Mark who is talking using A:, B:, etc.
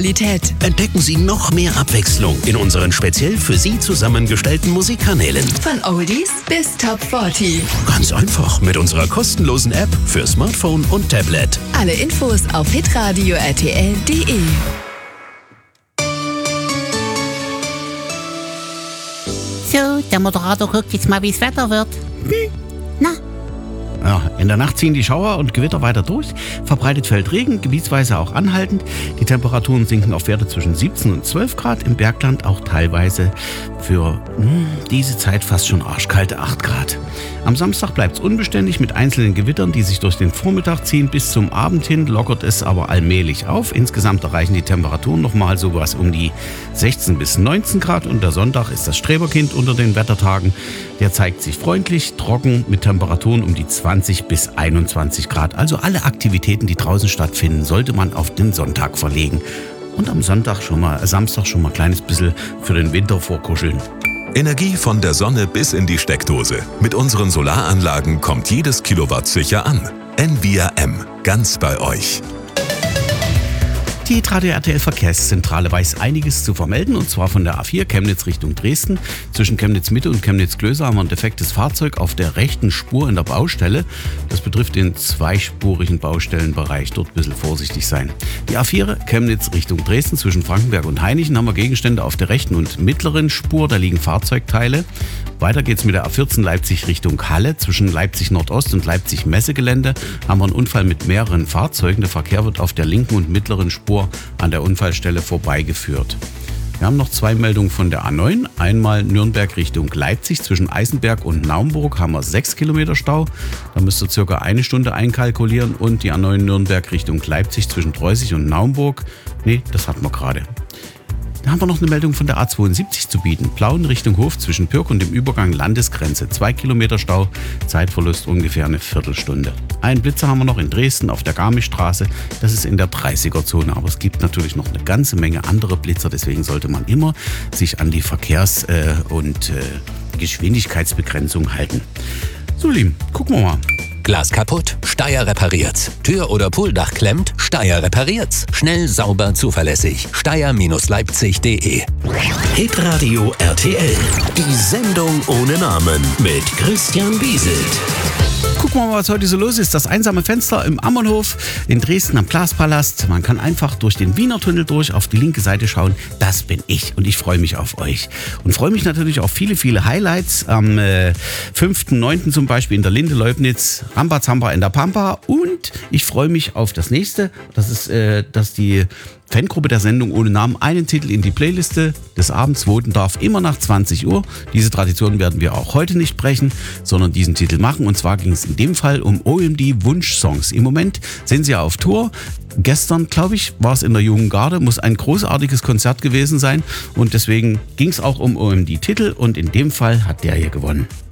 A: Qualität.
B: Entdecken Sie noch mehr Abwechslung in unseren speziell für Sie zusammengestellten Musikkanälen.
A: Von Oldies bis Top 40.
B: Ganz einfach mit unserer kostenlosen App für Smartphone und Tablet.
A: Alle Infos auf hitradio-rtl.de.
C: So, der Moderator guckt jetzt mal, wie es Wetter wird. Na?
D: Ja, in der Nacht ziehen die Schauer und Gewitter weiter durch. Verbreitet fällt Regen, gebietsweise auch anhaltend. Die Temperaturen sinken auf Werte zwischen 17 und 12 Grad. Im Bergland auch teilweise für diese Zeit fast schon arschkalte 8 Grad. Am Samstag bleibt es unbeständig mit einzelnen Gewittern, die sich durch den Vormittag ziehen. Bis zum Abend hin lockert es aber allmählich auf. Insgesamt erreichen die Temperaturen nochmal sowas um die 16 bis 19 Grad. Und der Sonntag ist das Streberkind unter den Wettertagen. Der zeigt sich freundlich, trocken mit Temperaturen um die 20 bis 21 Grad. Also alle Aktivitäten, die draußen stattfinden, sollte man auf den Sonntag verlegen. Und am Samstag schon mal ein kleines bisschen für den Winter vorkuscheln.
E: Energie von der Sonne bis in die Steckdose. Mit unseren Solaranlagen kommt jedes Kilowatt sicher an. Envia M, ganz bei euch.
D: Die Hitradio RTL Verkehrszentrale weiß einiges zu vermelden, und zwar von der A4 Chemnitz Richtung Dresden. Zwischen Chemnitz Mitte und Chemnitz Klöser haben wir ein defektes Fahrzeug auf der rechten Spur in der Baustelle. Das betrifft den zweispurigen Baustellenbereich. Dort ein bisschen vorsichtig sein. Die A4 Chemnitz Richtung Dresden zwischen Frankenberg und Hainichen haben wir Gegenstände auf der rechten und mittleren Spur. Da liegen Fahrzeugteile. Weiter geht's mit der A14 Leipzig Richtung Halle. Zwischen Leipzig Nordost und Leipzig Messegelände haben wir einen Unfall mit mehreren Fahrzeugen. Der Verkehr wird auf der linken und mittleren Spur an der Unfallstelle vorbeigeführt. Wir haben noch 2 Meldungen von der A9. Einmal Nürnberg Richtung Leipzig. Zwischen Eisenberg und Naumburg haben wir 6 Kilometer Stau. Da müsst ihr circa 1 Stunde einkalkulieren. Und die A9 Nürnberg Richtung Leipzig zwischen Dreußig und Naumburg. Nee, das hatten wir gerade. Da haben wir noch eine Meldung von der A72 zu bieten. Plauen Richtung Hof zwischen Pürk und dem Übergang Landesgrenze. 2 Kilometer Stau, Zeitverlust ungefähr eine Viertelstunde. Einen Blitzer haben wir noch in Dresden auf der Garmischstraße. Das ist in der 30er-Zone. Aber es gibt natürlich noch eine ganze Menge andere Blitzer. Deswegen sollte man immer sich an die Verkehrs- und Geschwindigkeitsbegrenzung halten. So, Lieben, gucken wir mal.
B: Glas kaputt? Steyr repariert's. Tür oder Pooldach klemmt? Steyr repariert's. Schnell, sauber, zuverlässig. Steyr-Leipzig.de. Hitradio RTL. Die Sendung ohne Namen mit Christian Bieselt.
D: Gucken wir mal, was heute so los ist. Das einsame Fenster im Ammernhof in Dresden am Glaspalast. Man kann einfach durch den Wiener Tunnel durch auf die linke Seite schauen. Das bin ich und ich freue mich auf euch. Und freue mich natürlich auf viele, viele Highlights. Am 5.9. zum Beispiel in der Linde Leubnitz, Rambazamba in der Pampa. Und ich freue mich auf das nächste. Das ist, dass die Fangruppe der Sendung ohne Namen einen Titel in die Playliste des Abends voten darf, immer nach 20 Uhr. Diese Tradition werden wir auch heute nicht brechen, sondern diesen Titel machen. Und zwar ging es in dem Fall um OMD Wunschsongs. Im Moment sind sie ja auf Tour. Gestern, glaube ich, war es in der Jungen Garde, muss ein großartiges Konzert gewesen sein. Und deswegen ging es auch um OMD-Titel und in dem Fall hat der hier gewonnen.